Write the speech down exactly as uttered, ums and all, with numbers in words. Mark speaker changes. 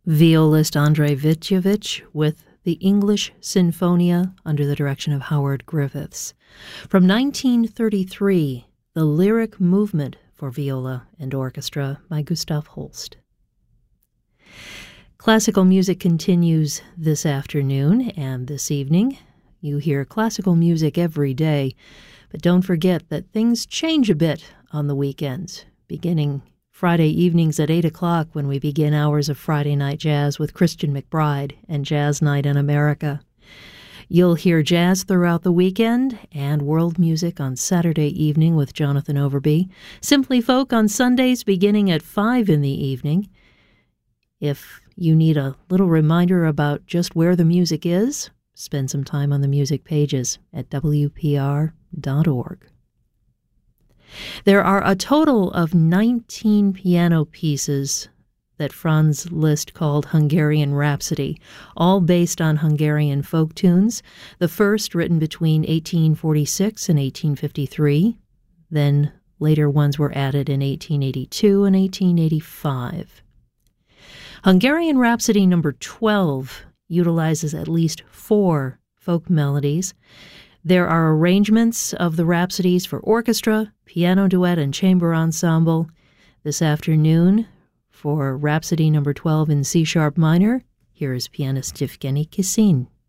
Speaker 1: Violist Andrei Vityevich with the English Sinfonia under the direction of Howard Griffiths. From nineteen thirty-three, the Lyric Movement for Viola and Orchestra by Gustav Holst. Classical music continues this afternoon and this evening. You hear classical music every day, but don't forget that things change a bit on the weekends, beginning Friday evenings at eight o'clock when we begin hours of Friday Night Jazz with Christian McBride and Jazz Night in America. You'll hear jazz throughout the weekend and world music on Saturday evening with Jonathan Overby. Simply Folk on Sundays beginning at five in the evening. If you need a little reminder about just where the music is, spend some time on the music pages at W P R dot org. There are a total of nineteen piano pieces that Franz Liszt called Hungarian Rhapsody, all based on Hungarian folk tunes, the first written between eighteen forty-six and eighteen fifty-three. Then later ones were added in eighteen eighty-two and eighteen eighty-five. Hungarian Rhapsody number twelve utilizes at least four folk melodies. There are arrangements of the Rhapsodies for orchestra, piano duet, and chamber ensemble. This afternoon, for Rhapsody number twelve in C-sharp minor, here is pianist Yevgeny Kissin.